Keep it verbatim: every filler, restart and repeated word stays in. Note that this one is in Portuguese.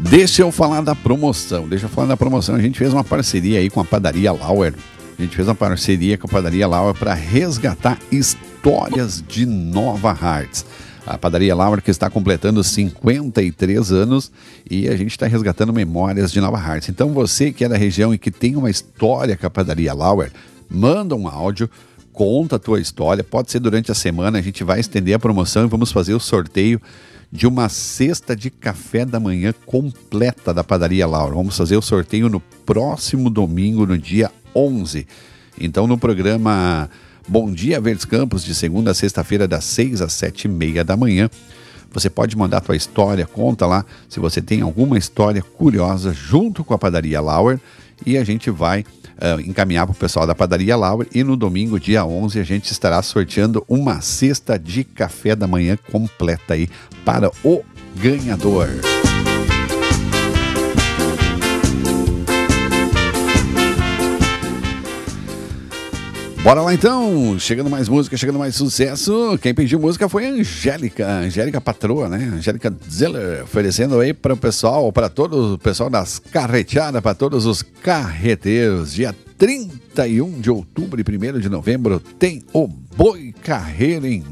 Deixa eu falar da promoção, deixa eu falar da promoção. A gente fez uma parceria aí com a Padaria Lauer. A gente fez uma parceria com a Padaria Lauer para resgatar histórias de Nova Hartz. A Padaria Lauer que está completando cinquenta e três anos e a gente está resgatando memórias de Nova Hartz. Então você que é da região e que tem uma história com a Padaria Lauer, manda um áudio, conta a tua história. Pode ser durante a semana, a gente vai estender a promoção e vamos fazer o sorteio de uma cesta de café da manhã completa da Padaria Lauer. Vamos fazer o sorteio no próximo domingo, no dia onze. Então no programa Bom Dia Verdes Campos, de segunda a sexta-feira, das seis às sete e meia da manhã. Você pode mandar a tua história, conta lá se você tem alguma história curiosa junto com a Padaria Lauer e a gente vai uh, encaminhar para o pessoal da Padaria Lauer e no domingo, dia onze, a gente estará sorteando uma cesta de café da manhã completa aí para o ganhador. Bora lá então, chegando mais música, chegando mais sucesso. Quem pediu música foi a Angélica, Angélica Patroa, né? Angélica Zeller, oferecendo aí para o pessoal, para todo o pessoal das carreteadas, para todos os carreteiros. Dia trinta e um de outubro e primeiro de novembro tem o Boi Carreiro em